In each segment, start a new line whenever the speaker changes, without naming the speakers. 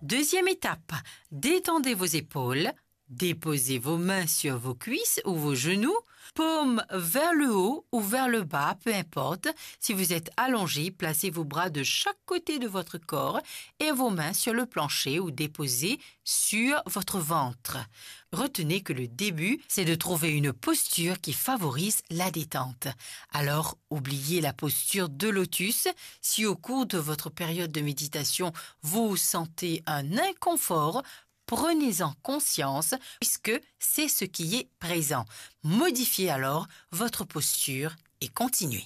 Deuxième étape, détendez vos épaules, déposez vos mains sur vos cuisses ou vos genoux, paumes vers le haut ou vers le bas, peu importe. Si vous êtes allongé, placez vos bras de chaque côté de votre corps et vos mains sur le plancher ou déposez sur votre ventre. Retenez que le début, c'est de trouver une posture qui favorise la détente. Alors, oubliez la posture de lotus. Si au cours de votre période de méditation, vous sentez un inconfort, prenez-en conscience puisque c'est ce qui est présent. Modifiez alors votre posture et continuez.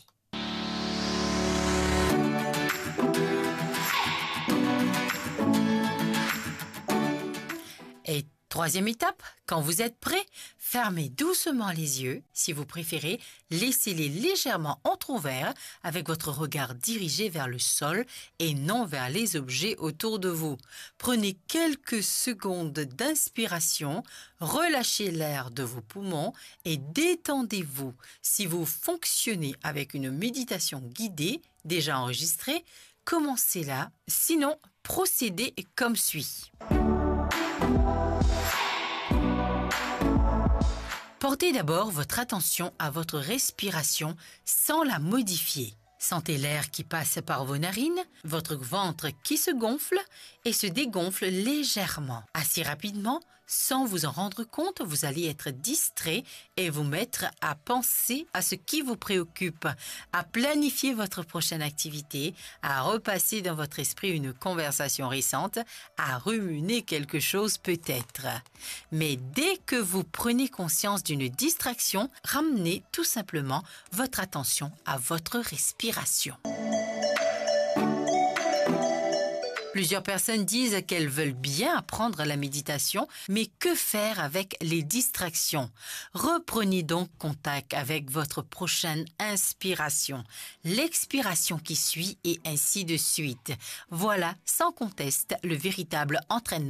Et troisième étape, quand vous êtes prêt, fermez doucement les yeux. Si vous préférez, laissez-les légèrement entrouverts avec votre regard dirigé vers le sol et non vers les objets autour de vous. Prenez quelques secondes d'inspiration, relâchez l'air de vos poumons et détendez-vous. Si vous fonctionnez avec une méditation guidée déjà enregistrée, commencez-la. Sinon, procédez comme suit. Portez d'abord votre attention à votre respiration sans la modifier. Sentez l'air qui passe par vos narines, votre ventre qui se gonfle et se dégonfle légèrement. Assez rapidement, sans vous en rendre compte, vous allez être distrait et vous mettre à penser à ce qui vous préoccupe, à planifier votre prochaine activité, à repasser dans votre esprit une conversation récente, à ruminer quelque chose peut-être. Mais dès que vous prenez conscience d'une distraction, ramenez tout simplement votre attention à votre respiration. Plusieurs personnes disent qu'elles veulent bien apprendre la méditation, mais que faire avec les distractions? Reprenez donc contact avec votre prochaine inspiration, l'expiration qui suit et ainsi de suite. Voilà, sans conteste, le véritable entraînement